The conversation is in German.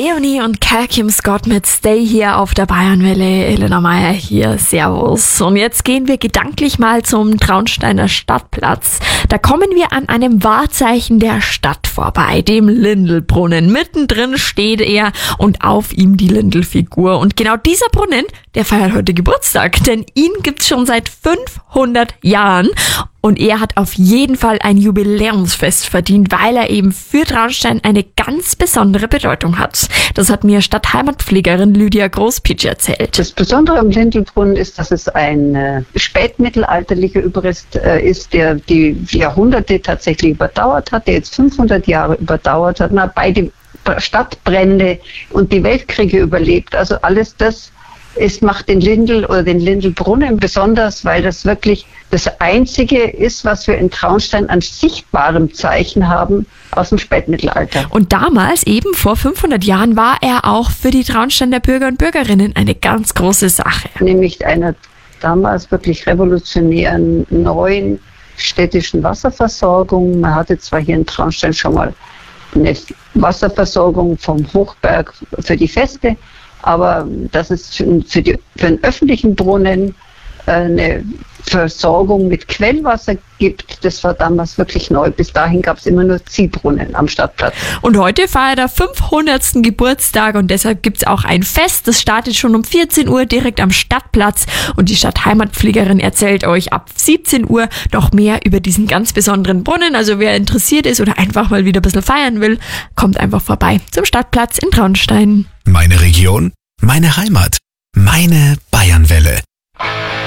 Leonie und Kim Scott mit Stay hier auf der Bayernwelle. Elena Meyer hier, servus. Und jetzt gehen wir gedanklich mal zum Traunsteiner Stadtplatz. Da kommen wir an einem Wahrzeichen der Stadt vorbei, dem Lindelbrunnen. Mittendrin steht er und auf ihm die Lindelfigur. Und genau dieser Brunnen, der feiert heute Geburtstag, denn ihn gibt's schon seit 500 Jahren. Und er hat auf jeden Fall ein Jubiläumsfest verdient, weil er eben für Traunstein eine ganz besondere Bedeutung hat. Das hat mir Stadtheimatpflegerin Lydia Großpitsch erzählt. Das Besondere am Lindelbrunnen ist, dass es ein spätmittelalterlicher Überrest ist, der die Jahrhunderte tatsächlich überdauert hat, der jetzt 500 Jahre überdauert hat, beide Stadtbrände und die Weltkriege überlebt. Also alles das macht den Lindelbrunnen besonders, weil das wirklich das Einzige ist, was wir in Traunstein an sichtbarem Zeichen haben aus dem Spätmittelalter. Und damals, eben vor 500 Jahren, war er auch für die Traunsteiner Bürger und Bürgerinnen eine ganz große Sache. Nämlich einer damals wirklich revolutionären neuen städtischen Wasserversorgung. Man hatte zwar hier in Traunstein schon mal eine Wasserversorgung vom Hochberg für die Feste, aber dass es für den öffentlichen Brunnen eine Versorgung mit Quellwasser gibt, das war damals wirklich neu. Bis dahin gab es immer nur Ziehbrunnen am Stadtplatz. Und heute feiert er 500. Geburtstag und deshalb gibt's auch ein Fest. Das startet schon um 14 Uhr direkt am Stadtplatz und die Stadtheimatpflegerin erzählt euch ab 17 Uhr noch mehr über diesen ganz besonderen Brunnen. Also wer interessiert ist oder einfach mal wieder ein bisschen feiern will, kommt einfach vorbei zum Stadtplatz in Traunstein. Meine Region, meine Heimat, meine Bayernwelle.